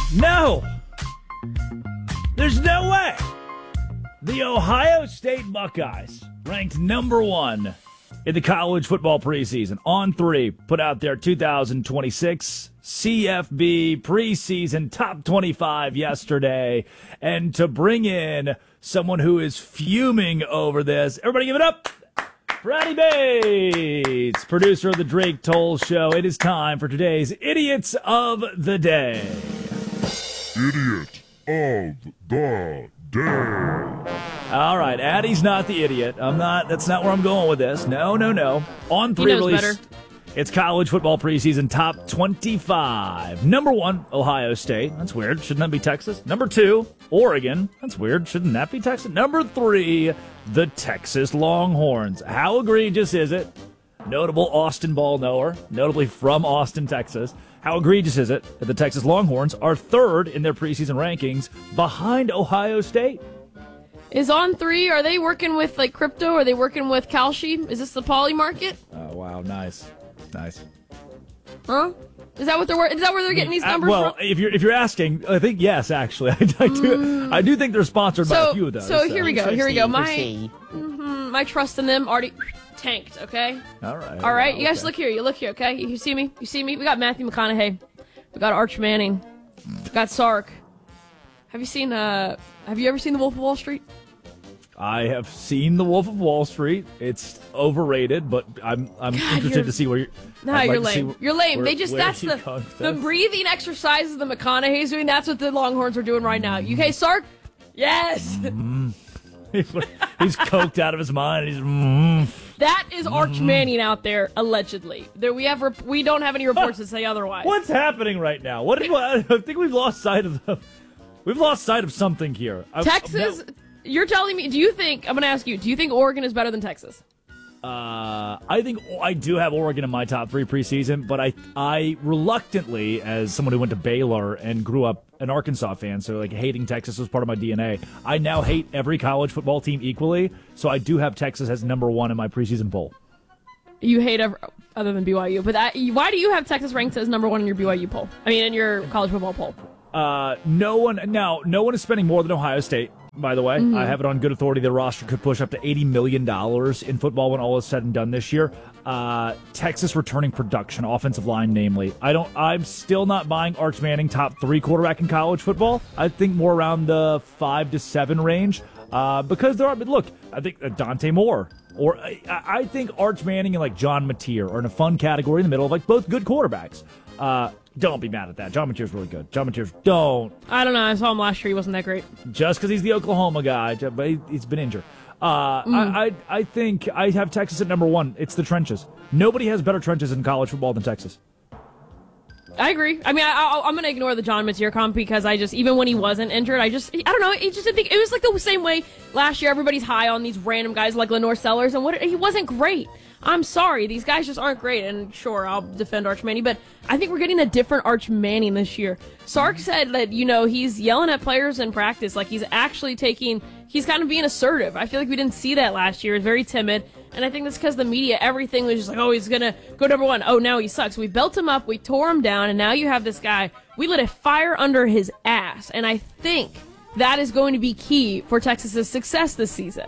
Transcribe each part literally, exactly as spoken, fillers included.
No! There's no way! The Ohio State Buckeyes, ranked number one in the college football preseason, on three, put out their two thousand twenty-six C F B preseason top twenty-five yesterday. And to bring in someone who is fuming over this, everybody give it up! Brady Bates, producer of the Drake Toll Show. It is time for today's Idiots of the Day. Idiot of the Day. All right, Addie's not the idiot. I'm not. That's not where I'm going with this. No, no, no. On three he knows release. better. It's college football preseason top twenty-five. Number one, Ohio State. That's weird. Shouldn't that be Texas? Number two, Oregon. That's weird. Shouldn't that be Texas? Number three, the Texas Longhorns. How egregious is it? Notable Austin ball knower, notably from Austin, Texas. How egregious is it that the Texas Longhorns are third in their preseason rankings behind Ohio State? Is On three, are they working with like crypto? Are they working with Kalshi? Is this the poly market? Oh, wow. Nice. Nice. Huh? Is that what they're Is that where they're getting these numbers uh, well, from? if you're if you're asking, I think yes. Actually, I, I do. Mm. I do think they're sponsored by So, a few of those. so here we go. Here we go. My Proceed. mhm, my trust in them already tanked. Okay. All right. All right. You guys okay. look here. You look here. Okay. You see me? You see me? We got Matthew McConaughey. We got Arch Manning. We got Sark. Have you seen? Uh, Have you ever seen The Wolf of Wall Street? I have seen The Wolf of Wall Street. It's overrated, but I'm I'm God, interested you're- to see where you're. No, I'd you're like to see lame. where- You're lame. where- they just where that's you the come to the this. breathing exercises the McConaughey's doing. That's what the Longhorns are doing right now. Okay, Sark. Yes. He's coked out of his mind. He's. Mm. That is Arch Manning out there, allegedly. There we have rep- we don't have any reports that say otherwise. What's happening right now? What? I think we've lost sight of. The, we've lost sight of something here. I- Texas, you're telling me, do you think, I'm going to ask you, do you think Oregon is better than Texas? Uh, I think I do have Oregon in my top three preseason, but I I reluctantly, as someone who went to Baylor and grew up an Arkansas fan, so like hating Texas was part of my D N A. I now hate every college football team equally, so I do have Texas as number one in my preseason poll. You hate ever, other than B Y U, but that, why do you have Texas ranked as number one in your B Y U poll? I mean, in your college football poll. Uh, no one now, no one is spending more than Ohio State. By the way, Mm-hmm. I have it on good authority. The roster could push up to eighty million dollars in football when all is said and done this year. Uh, Texas returning production, offensive line, namely. I don't. I'm still not buying Arch Manning top three quarterback in college football. I think more around the five to seven range. Uh, because there are. But look, I think uh, Dante Moore, or I, I think Arch Manning and like John Mateer are in a fun category in the middle of like both good quarterbacks. Uh, don't be mad at that. John Mateer's really good. John Mateer's don't. I don't know. I saw him last year. He wasn't that great. Just because he's the Oklahoma guy, but he, he's been injured. Uh, Mm. I, I I think I have Texas at number one. It's the trenches. Nobody has better trenches in college football than Texas. I agree. I mean, I, I, I'm going to ignore the John Mateer comp because I just, even when he wasn't injured, I just, I don't know. It just didn't think, it was like the same way last year. Everybody's high on these random guys like Lenore Sellers, and what he wasn't great. I'm sorry. These guys just aren't great. And sure, I'll defend Arch Manning, but I think we're getting a different Arch Manning this year. Sark said that, you know, he's yelling at players in practice. Like he's actually taking, he's kind of being assertive. I feel like we didn't see that last year. He's very timid. And I think that's because the media, everything was just like, oh, he's going to go number one. Oh, now he sucks. We built him up. We tore him down. And now you have this guy. We lit a fire under his ass. And I think that is going to be key for Texas's success this season.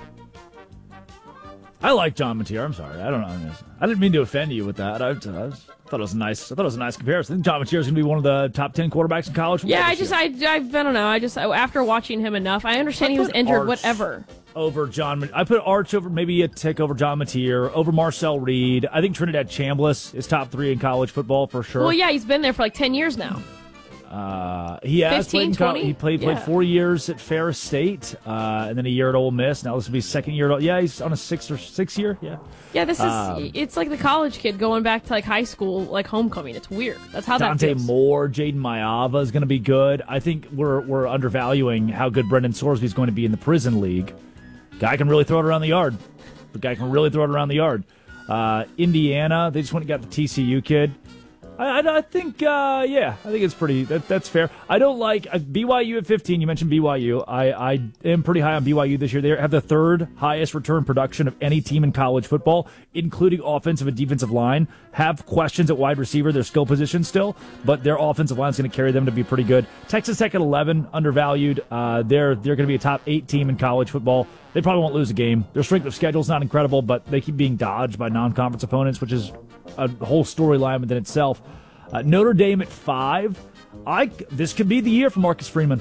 I like John Mateer. I'm sorry. I don't know. I didn't mean to offend you with that. I, I, was, I thought it was a nice. I thought it was a nice comparison. I think John Mateer is going to be one of the top ten quarterbacks in college football. Yeah, I this just, year. I, I, I don't know. I just, after watching him enough, I understand I he was put injured, Arch whatever. Over John, I put Arch over maybe a tick over John Mateer, over Marcel Reed. I think Trinidad Chambliss is top three in college football for sure. Well, yeah, he's been there for like ten years now. Uh, he has fifteen, played in college. twenty? He played played Yeah. four years at Ferris State, uh, and then a year at Ole Miss. Now this will be his second year. At, yeah, he's on a six or six year. Yeah, Yeah, this is, Um, it's like the college kid going back to like high school, like homecoming. It's weird. That's how Dante that feels. Moore, Jaden Mayava is going to be good. I think we're we're undervaluing how good Brendan Sorsby is going to be in the prison league. Guy can really throw it around the yard. The guy can really throw it around the yard. Uh, Indiana, they just went and got the T C U kid. I, I, I think, uh, yeah, I think it's pretty, that, that's fair. I don't like uh, B Y U at fifteen. You mentioned B Y U. I, I am pretty high on B Y U this year. They have the third highest return production of any team in college football, including offensive and defensive line. Have questions at wide receiver, their skill position still, but their offensive line is going to carry them to be pretty good. Texas Tech at eleven, undervalued. Uh, they're they're going to be a top eight team in college football. They probably won't lose a game. Their strength of schedule is not incredible, but they keep being dodged by non-conference opponents, which is a whole storyline within itself. Uh, Notre Dame at five. I this could be the year for Marcus Freeman.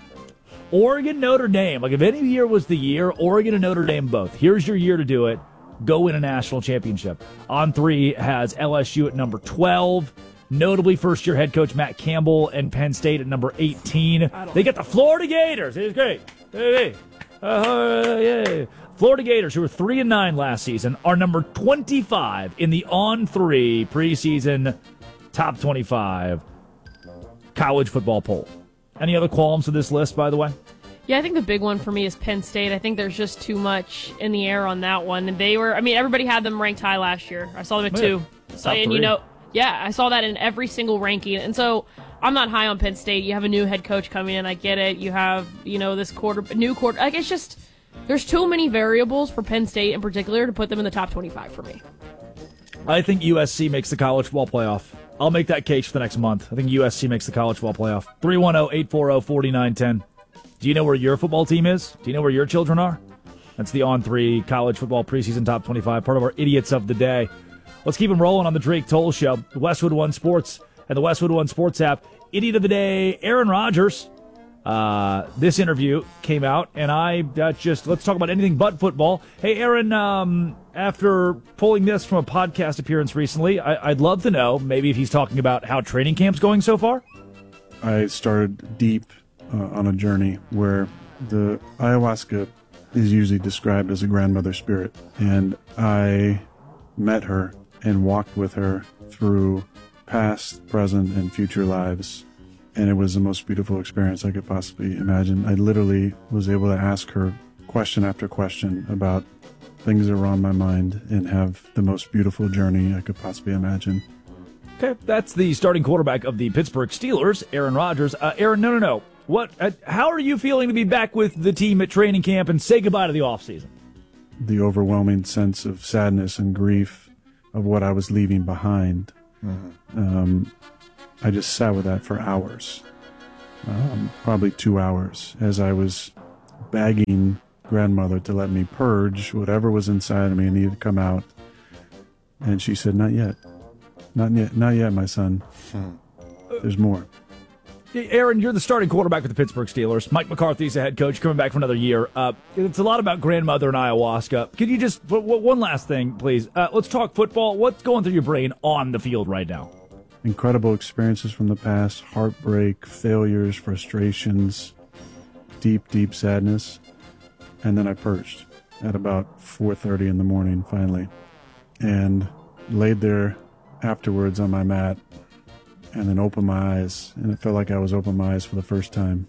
Oregon, Notre Dame. Like if any year was the year, Oregon and Notre Dame both. Here's your year to do it. Go win a national championship. On three has L S U at number twelve. Notably, first-year head coach Matt Campbell and Penn State at number eighteen. They got the Florida Gators. It's great. Hey, hey. Uh, yeah. Florida Gators, who were three and nine last season, are number twenty-five in the on three preseason top twenty-five college football poll. Any other qualms to this list, by the way? Yeah, I think the big one for me is Penn State. I think there's just too much in the air on that one. And they were, I mean, everybody had them ranked high last year. I saw them at yeah. two. So, Top and three. you know, yeah, I saw that in every single ranking. And so I'm not high on Penn State. You have a new head coach coming in. I get it. You have, you know, this quarter, new quarter. Like, it's just, there's too many variables for Penn State in particular to put them in the top twenty-five for me. I think U S C makes the college football playoff. I'll make that case for the next month. I think U S C makes the college football playoff. three one zero, eight four zero, four nine one zero. Do you know where your football team is? Do you know where your children are? That's the On three College Football Preseason Top twenty-five, part of our Idiots of the Day. Let's keep them rolling on the Drake Toll Show. Westwood One Sports and the Westwood One Sports app. Idiot of the Day, Aaron Rodgers. Uh, this interview came out, and I uh, just, let's talk about anything but football. Hey, Aaron, um, after pulling this from a podcast appearance recently, I, I'd love to know maybe if he's talking about how training camp's going so far. I started deep uh, on a journey where the ayahuasca is usually described as a grandmother spirit, and I met her and walked with her through past, present, and future lives. And it was the most beautiful experience I could possibly imagine. I literally was able to ask her question after question about things that were on my mind and have the most beautiful journey I could possibly imagine. Okay, that's the starting quarterback of the Pittsburgh Steelers, Aaron Rodgers. Uh, Aaron, no, no, no. What? Uh, how are you feeling to be back with the team at training camp and say goodbye to the offseason? The overwhelming sense of sadness and grief of what I was leaving behind. Mm-hmm. Um, I just sat with that for hours, um, probably two hours, as I was begging grandmother to let me purge whatever was inside of me and needed to come out. And she said, "Not yet, not yet, not yet, my son. There's more." Hey, Aaron, you're the starting quarterback for the Pittsburgh Steelers. Mike McCarthy's the head coach, coming back for another year. Uh, it's a lot about grandmother and ayahuasca. Could you just, w- w- one last thing, please? Uh, let's talk football. What's going through your brain on the field right now? Incredible experiences from the past, heartbreak, failures, frustrations, deep, deep sadness. And then I purged at about four thirty in the morning, finally, and laid there afterwards on my mat and then opened my eyes, and it felt like I was opening my eyes for the first time.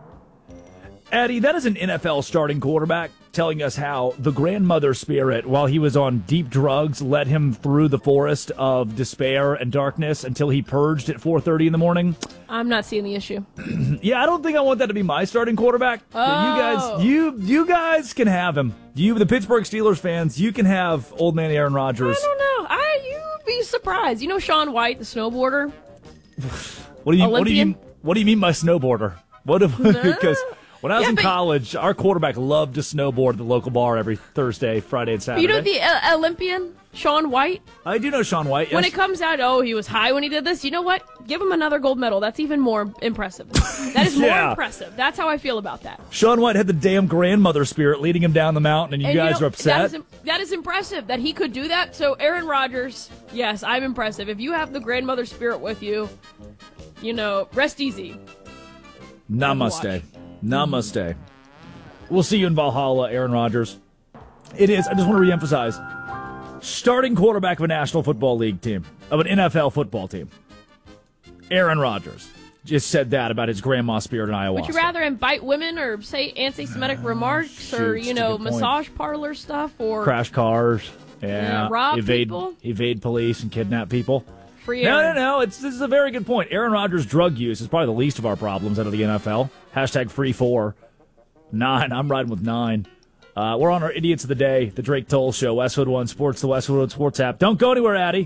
Eddie, that is an N F L starting quarterback telling us how the grandmother spirit, while he was on deep drugs, led him through the forest of despair and darkness until he purged at four thirty in the morning. I'm not seeing the issue. Yeah, I don't think I want that to be my starting quarterback. Oh. You guys, you you guys can have him. You, the Pittsburgh Steelers fans, you can have old man Aaron Rodgers. I don't know. I you'd be surprised. You know Shaun White, the snowboarder? What do you Olympian? what do you what do you mean by snowboarder? What because when I was Yeah, in but- college, our quarterback loved to snowboard at the local bar every Thursday, Friday, and Saturday. You know the uh, Olympian, Shaun White? I do know Shaun White. Yes. When it comes out, oh, he was high when he did this. You know what? Give him another gold medal. That's even more impressive. That is more Yeah. impressive. That's how I feel about that. Shaun White had the damn grandmother spirit leading him down the mountain, and you And guys know, are upset. That is, im- that is impressive that he could do that. So Aaron Rodgers, yes, I'm impressive. If you have the grandmother spirit with you, you know, rest easy. Namaste. Namaste. We'll see you in Valhalla, Aaron Rodgers. It is, I just want to reemphasize, starting quarterback of a National Football League team, of an N F L football team. Aaron Rodgers just said that about his grandma spirit in ayahuasca. Would you rather him bite women or say anti-Semitic remarks or, shoot, you it's a know, good point. massage parlor stuff or Crash cars, yeah, Yeah, rob evade, people. evade police and kidnap people? Free No, Aaron. no, no. It's this is a very good point. Aaron Rodgers' drug use is probably the least of our problems out of the N F L. Hashtag free four. Nine. I'm riding with nine. Uh, we're on our Idiots of the Day, the Drake Toll Show, Westwood One Sports, the Westwood One Sports app. Don't go anywhere, Addy.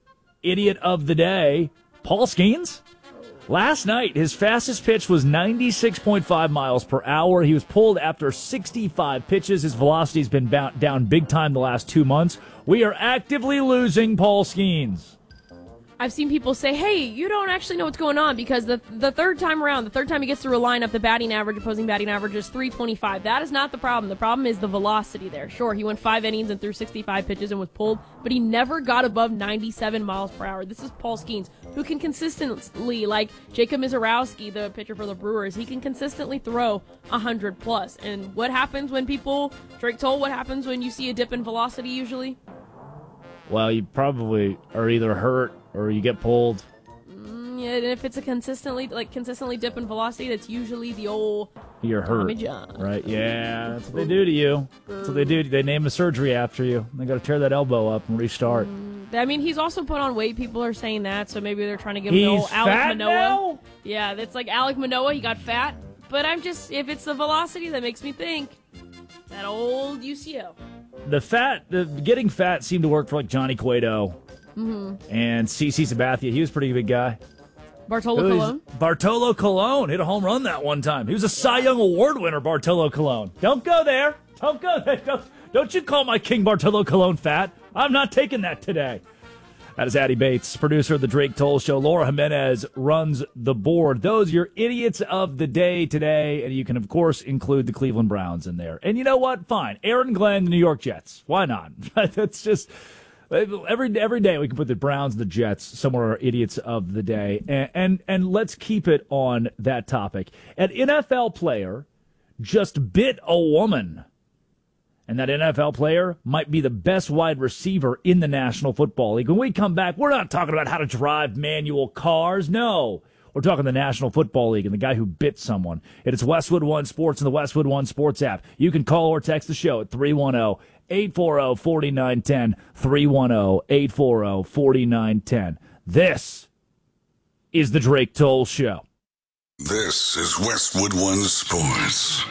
Idiot of the Day, Paul Skeens. Last night, his fastest pitch was ninety-six point five miles per hour. He was pulled after sixty-five pitches. His velocity's been bound down big time the last two months. We are actively losing Paul Skeens. I've seen people say, hey, you don't actually know what's going on because the the third time around, the third time he gets through a lineup, the batting average, opposing batting average is three twenty-five. That is not the problem. The problem is the velocity there. Sure, he went five innings and threw sixty-five pitches and was pulled, but he never got above ninety-seven miles per hour. This is Paul Skeens, who can consistently, like Jacob Mizorowski, the pitcher for the Brewers, he can consistently throw one hundred plus. And what happens when people, Drake Toll, what happens when you see a dip in velocity usually? Well, you probably are either hurt or you get pulled. Mm, yeah, and if it's a consistently, like, consistently dip in velocity, that's usually the old You're hurt, Tommy John. right? Yeah, that's what they do to you. That's what they do. They name a surgery after you. They got to tear that elbow up and restart. I mean, he's also put on weight. People are saying that, so maybe they're trying to give him the He's old Alec fat Manoa. now? Yeah, that's like Alec Manoa. He got fat. But I'm just, if it's the velocity, that makes me think that old U C O. The fat, the getting fat seemed to work for like Johnny Cueto Mm-hmm. and C C Sabathia. He was a pretty big guy. Bartolo Who is- Colon. Bartolo Colon hit a home run that one time. He was a Cy Young Award winner, Bartolo Colon. Don't go there. Don't go there. Don't, don't you call my King Bartolo Colon fat. I'm not taking that today. That is Addy Bates, producer of the Drake Toll Show. Laura Jimenez runs the board. Those are your idiots of the day today, and you can, of course, include the Cleveland Browns in there. And you know what? Fine. Aaron Glenn, the New York Jets. Why not? That's just... Every every day we can put the Browns, the Jets, somewhere our idiots of the day, and, and and let's keep it on that topic. An N F L player just bit a woman, and that N F L player might be the best wide receiver in the National Football League. When we come back, we're not talking about how to drive manual cars. No, we're talking the National Football League and the guy who bit someone. It is Westwood One Sports and the Westwood One Sports app. You can call or text the show at three one zero, eight four zero, four nine one zero, three one zero, eight four zero, four nine one zero. This is the Drake Toll Show. This is Westwood One Sports.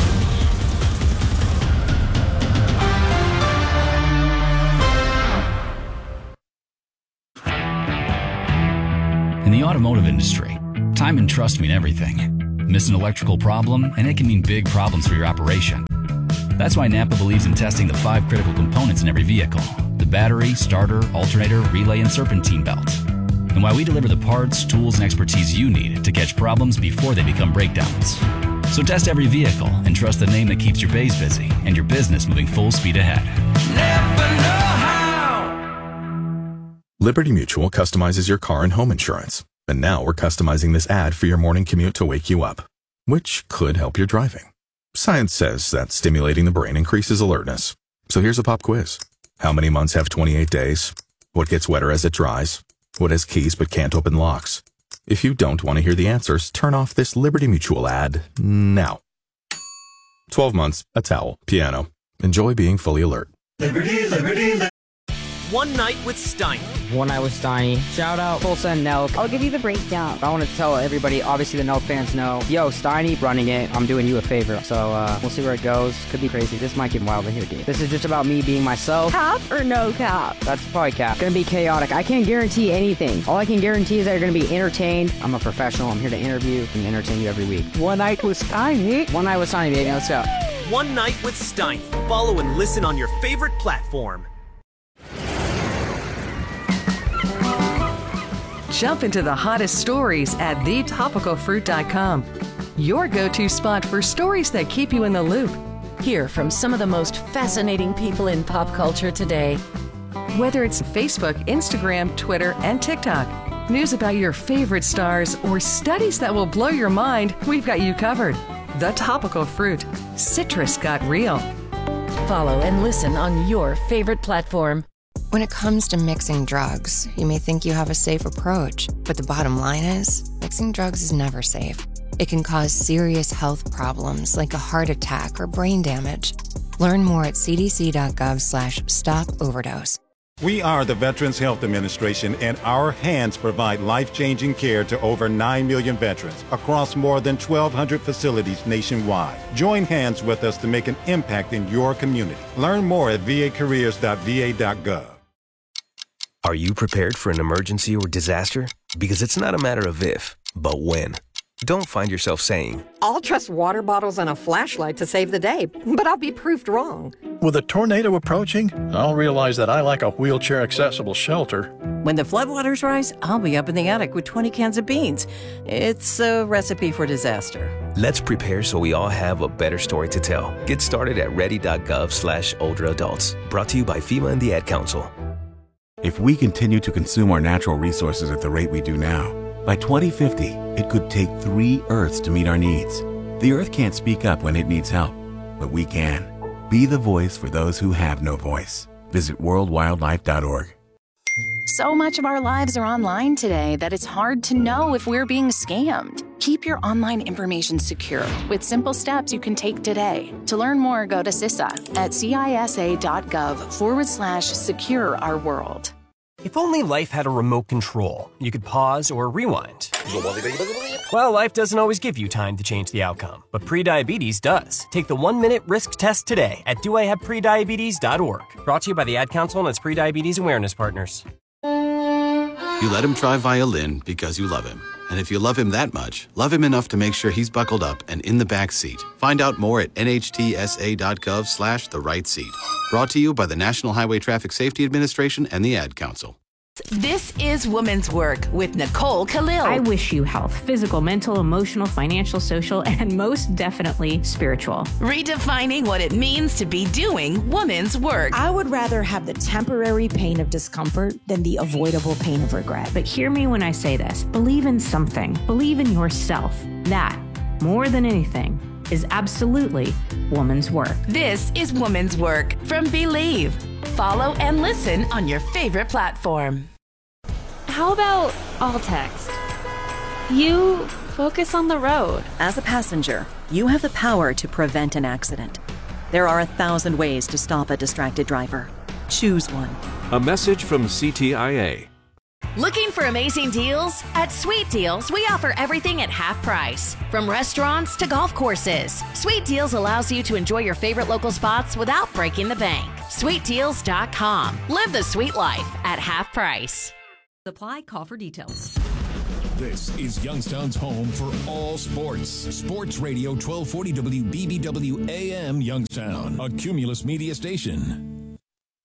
In the automotive industry, time and trust mean everything. Miss an electrical problem, and it can mean big problems for your operation. That's why Napa believes in testing the five critical components in every vehicle: the battery, starter, alternator, relay, and serpentine belt. And why we deliver the parts, tools, and expertise you need to catch problems before they become breakdowns. So test every vehicle and trust the name that keeps your bays busy and your business moving full speed ahead. Napa know-how. Liberty Mutual customizes your car and home insurance. And now we're customizing this ad for your morning commute to wake you up, which could help your driving. Science says that stimulating the brain increases alertness. So here's a pop quiz. How many months have twenty-eight days? What gets wetter as it dries? What has keys but can't open locks? If you don't want to hear the answers, turn off this Liberty Mutual ad now. twelve months, a towel, piano. Enjoy being fully alert. Liberty, liberty, liberty. One Night with Steiny. One Night with Steiny. Shout out Full Send Nelk. I'll give you the breakdown. I want to tell everybody, obviously the Nelk fans know, yo, Steiny running it. I'm doing you a favor. So uh, we'll see where it goes. Could be crazy. This might get wild in here, dude. This is just about me being myself. Cap or no cap? That's probably cap. Gonna be chaotic. I can't guarantee anything. All I can guarantee is that you're gonna be entertained. I'm a professional. I'm here to interview and entertain you every week. One Night with Steiny. One Night with Steiny, baby. Let's go. One Night with Steiny. Follow and listen on your favorite platform. Jump into the hottest stories at the topical fruit dot com. Your go-to spot for stories that keep you in the loop. Hear from some of the most fascinating people in pop culture today. Whether it's Facebook, Instagram, Twitter, and TikTok, news about your favorite stars, or studies that will blow your mind, we've got you covered. The Topical Fruit. Citrus got real. Follow and listen on your favorite platform. When it comes to mixing drugs, you may think you have a safe approach, but the bottom line is, mixing drugs is never safe. It can cause serious health problems like a heart attack or brain damage. Learn more at c d c dot gov slash stop overdose. We are the Veterans Health Administration, and our hands provide life-changing care to over nine million veterans across more than twelve hundred facilities nationwide. Join hands with us to make an impact in your community. Learn more at v a careers dot v a dot gov. Are you prepared for an emergency or disaster? Because it's not a matter of if, but when. Don't find yourself saying, I'll trust water bottles and a flashlight to save the day, but I'll be proved wrong. With a tornado approaching, I'll realize that I lack a wheelchair-accessible shelter. When the floodwaters rise, I'll be up in the attic with twenty cans of beans. It's a recipe for disaster. Let's prepare so we all have a better story to tell. Get started at ready.gov slash older adults. Brought to you by FEMA and the Ad Council. If we continue to consume our natural resources at the rate we do now, by twenty fifty, it could take three Earths to meet our needs. The Earth can't speak up when it needs help, but we can. Be the voice for those who have no voice. Visit world wildlife dot org. So much of our lives are online today that it's hard to know if we're being scammed. Keep your online information secure with simple steps you can take today. To learn more, go to C I S A at cisa.gov forward slash secure our world. If only life had a remote control, you could pause or rewind. Well, life doesn't always give you time to change the outcome, but prediabetes does. Take the one-minute risk test today at do I have prediabetes dot org. Brought to you by the Ad Council and its prediabetes awareness partners. You let him try violin because you love him. And if you love him that much, love him enough to make sure he's buckled up and in the back seat. Find out more at n h t s a dot gov slash the right seat. Brought to you by the National Highway Traffic Safety Administration and the Ad Council. This is Women's Work with Nicole Khalil. I wish you health, physical, mental, emotional, financial, social, and most definitely spiritual. Redefining what it means to be doing women's work. I would rather have the temporary pain of discomfort than the avoidable pain of regret. But hear me when I say this. Believe in something. Believe in yourself. That, more than anything, is absolutely woman's work. This is Woman's Work from Believe. Follow and listen on your favorite platform. How about all text? You focus on the road. As a passenger, you have the power to prevent an accident. There are a thousand ways to stop a distracted driver. Choose one. A message from C T I A. Looking for amazing deals? At Sweet Deals, we offer everything at half price. From restaurants to golf courses, Sweet Deals allows you to enjoy your favorite local spots without breaking the bank. sweet deals dot com. Live the sweet life at half price. Supply, call for details. This is Youngstown's home for all sports. Sports Radio twelve forty W B B W A M Youngstown, a Cumulus media station.